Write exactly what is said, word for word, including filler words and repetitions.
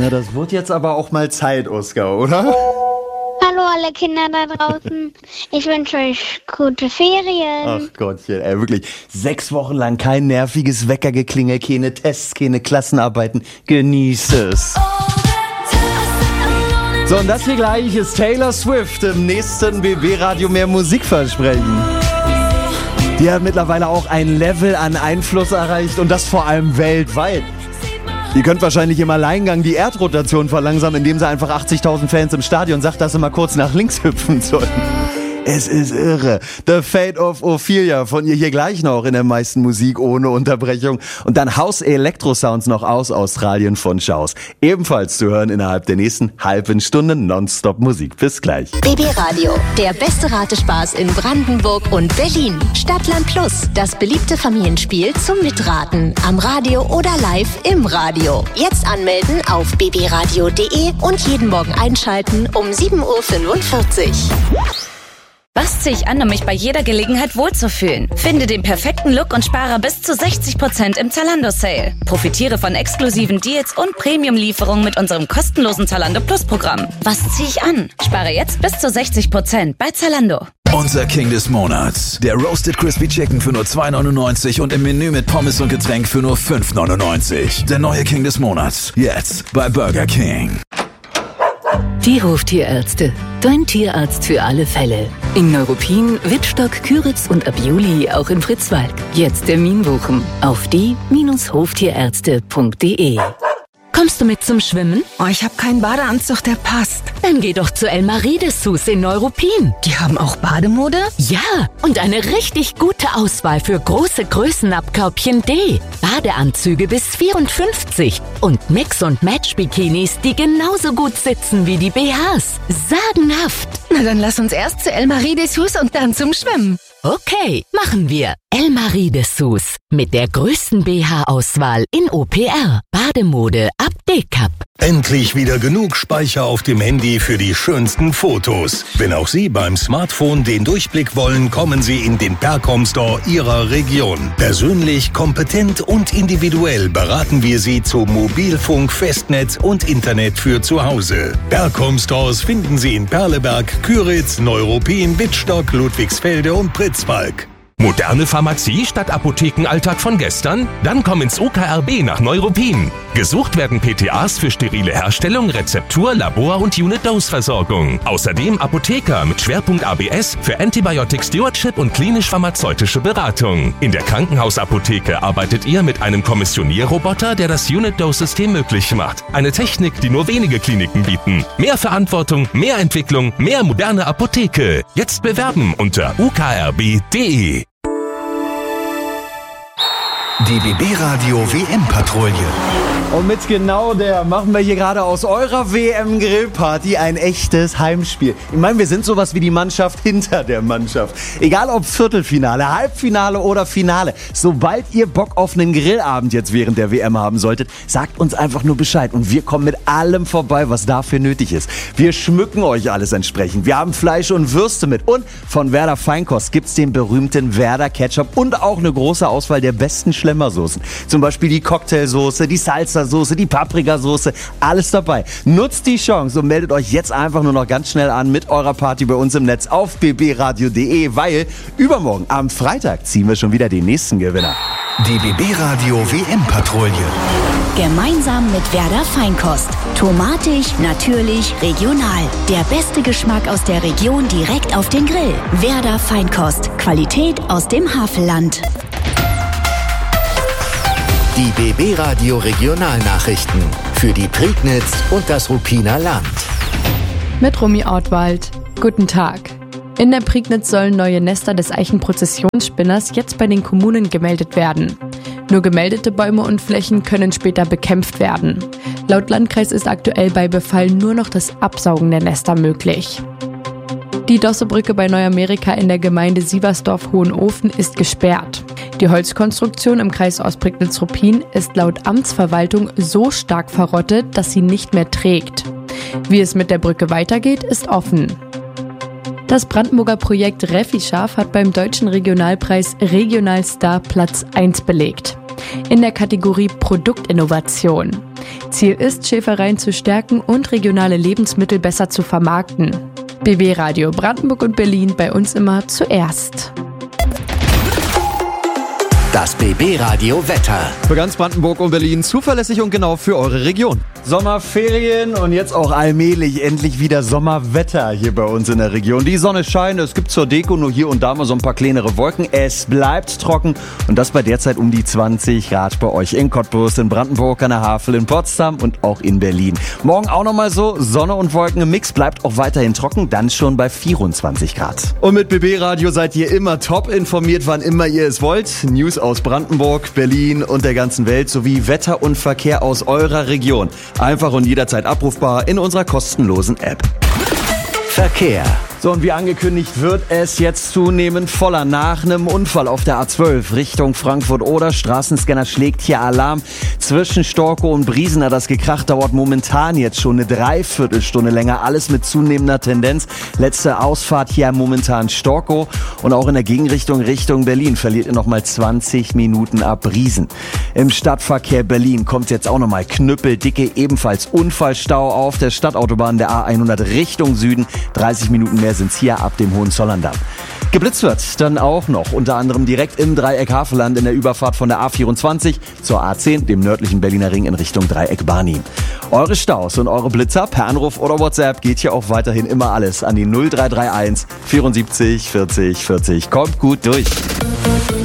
Na, das wird jetzt aber auch mal Zeit, Oskar, oder? Hallo alle Kinder da draußen. Ich wünsche euch gute Ferien. Ach Gottchen, ey, wirklich. Sechs Wochen lang kein nerviges Weckergeklingel, keine Tests, keine Klassenarbeiten. Genießt es. So, und das hier gleich ist Taylor Swift im nächsten B B-Radio mehr Musikversprechen. Die hat mittlerweile auch ein Level an Einfluss erreicht und das vor allem weltweit. Ihr könnt wahrscheinlich im Alleingang die Erdrotation verlangsamen, indem sie einfach achtzigtausend Fans im Stadion sagt, dass sie mal kurz nach links hüpfen sollen. Es ist irre. The Fate of Ophelia von ihr hier gleich noch in der meisten Musik ohne Unterbrechung. Und dann House Electro Sounds noch aus Australien von Schaus. Ebenfalls zu hören innerhalb der nächsten halben Stunde Nonstop Musik. Bis gleich. B B Radio, der beste Ratespaß in Brandenburg und Berlin. Stadtland Plus, das beliebte Familienspiel zum Mitraten. Am Radio oder live im Radio. Jetzt anmelden auf b b radio punkt d e und jeden Morgen einschalten um sieben Uhr fünfundvierzig. Was ziehe ich an, um mich bei jeder Gelegenheit wohlzufühlen? Finde den perfekten Look und spare bis zu sechzig Prozent im Zalando-Sale. Profitiere von exklusiven Deals und Premium-Lieferungen mit unserem kostenlosen Zalando Plus-Programm. Was ziehe ich an? Spare jetzt bis zu sechzig Prozent bei Zalando. Unser King des Monats. Der Roasted Crispy Chicken für nur zwei neunundneunzig und im Menü mit Pommes und Getränk für nur fünf neunundneunzig. Der neue King des Monats. Jetzt bei Burger King. Die Hoftierärzte. Dein Tierarzt für alle Fälle. In Neuruppin, Wittstock, Küritz und ab Juli auch in Fritzwalk. Jetzt Termin buchen auf die Hoftierärzte punkt d e. Kommst du mit zum Schwimmen? Oh, ich habe keinen Badeanzug, der passt. Dann geh doch zu Elmarie Dessous in Neuruppin. Die haben auch Bademode? Ja, und eine richtig gute Auswahl für große Größen ab Körbchen D. Badeanzüge bis vierundfünfzig und Mix- und Match-Bikinis, die genauso gut sitzen wie die B Hs. Sagenhaft. Na, dann lass uns erst zu Elmarie Dessous und dann zum Schwimmen. Okay, machen wir. Elmarie Dessous mit der größten B H-Auswahl in O P R. Bademode ab D-Cup. Endlich wieder genug Speicher auf dem Handy für die schönsten Fotos. Wenn auch Sie beim Smartphone den Durchblick wollen, kommen Sie in den Percom Store Ihrer Region. Persönlich, kompetent und individuell beraten wir Sie zu Mobilfunk, Festnetz und Internet für zu Hause. Percom Stores finden Sie in Perleberg, Küritz, Neuruppin, Wittstock, Ludwigsfelde und Pritzwalk. Moderne Pharmazie statt Apothekenalltag von gestern? Dann komm ins U K R B nach Neuruppin. Gesucht werden P T As für sterile Herstellung, Rezeptur, Labor und Unit-Dose-Versorgung. Außerdem Apotheker mit Schwerpunkt A B S für Antibiotic Stewardship und klinisch-pharmazeutische Beratung. In der Krankenhausapotheke arbeitet ihr mit einem Kommissionierroboter, der das Unit-Dose-System möglich macht. Eine Technik, die nur wenige Kliniken bieten. Mehr Verantwortung, mehr Entwicklung, mehr moderne Apotheke. Jetzt bewerben unter u k r b punkt d e. Die B B-Radio W M-Patrouille. Und mit genau der machen wir hier gerade aus eurer W M-Grillparty ein echtes Heimspiel. Ich meine, wir sind sowas wie die Mannschaft hinter der Mannschaft. Egal ob Viertelfinale, Halbfinale oder Finale. Sobald ihr Bock auf einen Grillabend jetzt während der W M haben solltet, sagt uns einfach nur Bescheid. Und wir kommen mit allem vorbei, was dafür nötig ist. Wir schmücken euch alles entsprechend. Wir haben Fleisch und Würste mit. Und von Werder Feinkost gibt's den berühmten Werder Ketchup und auch eine große Auswahl der besten Schlemmersoßen. Zum Beispiel die Cocktailsoße, die Salsa Soße, die Paprikasoße, alles dabei. Nutzt die Chance und meldet euch jetzt einfach nur noch ganz schnell an mit eurer Party bei uns im Netz auf b b radio punkt d e, weil übermorgen am Freitag ziehen wir schon wieder den nächsten Gewinner. Die B B-Radio W M-Patrouille. Gemeinsam mit Werder Feinkost. Tomatig, natürlich, regional. Der beste Geschmack aus der Region direkt auf den Grill. Werder Feinkost. Qualität aus dem Havelland. Die B B-Radio Regionalnachrichten für die Prignitz und das Ruppiner Land. Mit Romy Ortwald. Guten Tag. In der Prignitz sollen neue Nester des Eichenprozessionsspinners jetzt bei den Kommunen gemeldet werden. Nur gemeldete Bäume und Flächen können später bekämpft werden. Laut Landkreis ist aktuell bei Befall nur noch das Absaugen der Nester möglich. Die Dossebrücke bei Neuamerika in der Gemeinde Sieversdorf-Hohenofen ist gesperrt. Die Holzkonstruktion im Kreis Ostprignitz-Ruppin ist laut Amtsverwaltung so stark verrottet, dass sie nicht mehr trägt. Wie es mit der Brücke weitergeht, ist offen. Das Brandenburger Projekt Refischaf hat beim Deutschen Regionalpreis Regionalstar Platz eins belegt. In der Kategorie Produktinnovation. Ziel ist, Schäfereien zu stärken und regionale Lebensmittel besser zu vermarkten. B B Radio Brandenburg und Berlin, bei uns immer zuerst. Das B B Radio Wetter. Für ganz Brandenburg und Berlin zuverlässig und genau für eure Region. Sommerferien und jetzt auch allmählich endlich wieder Sommerwetter hier bei uns in der Region. Die Sonne scheint, es gibt zur Deko nur hier und da mal so ein paar kleinere Wolken. Es bleibt trocken und das bei derzeit um die zwanzig Grad bei euch in Cottbus, in Brandenburg, an der Havel, in Potsdam und auch in Berlin. Morgen auch nochmal so, Sonne und Wolken im Mix, bleibt auch weiterhin trocken, dann schon bei vierundzwanzig Grad. Und mit B B Radio seid ihr immer top informiert, wann immer ihr es wollt. News aus Brandenburg, Berlin und der ganzen Welt sowie Wetter und Verkehr aus eurer Region. Einfach und jederzeit abrufbar in unserer kostenlosen App. Verkehr. So, und wie angekündigt wird es jetzt zunehmend voller. Nach einem Unfall auf der A zwölf Richtung Frankfurt-Oder. Straßenscanner schlägt hier Alarm. Zwischen Storkow und Briesen hat das gekracht. Dauert momentan jetzt schon eine Dreiviertelstunde länger. Alles mit zunehmender Tendenz. Letzte Ausfahrt hier momentan Storkow. Und auch in der Gegenrichtung Richtung Berlin verliert ihr nochmal zwanzig Minuten ab Briesen. Im Stadtverkehr Berlin kommt jetzt auch nochmal knüppeldicke, ebenfalls Unfallstau auf der Stadtautobahn der A hundert Richtung Süden. dreißig Minuten mehr sind's hier ab dem Hohenzollerndamm. Geblitzt wird dann auch noch, unter anderem direkt im Dreieck Havelland in der Überfahrt von der A vierundzwanzig zur A zehn, dem nördlichen Berliner Ring in Richtung Dreieck Barnim. Eure Staus und eure Blitzer per Anruf oder WhatsApp geht hier auch weiterhin immer alles an die null drei drei eins vierundsiebzig vierzig vierzig. Kommt gut durch.